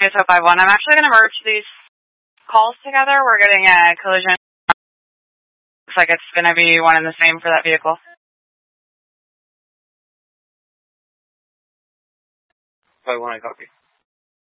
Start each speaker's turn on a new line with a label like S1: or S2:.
S1: It's 051. I'm actually going to merge these calls together. We're getting a collision. Looks like it's going to be one and the same for that vehicle.
S2: 51, I copy.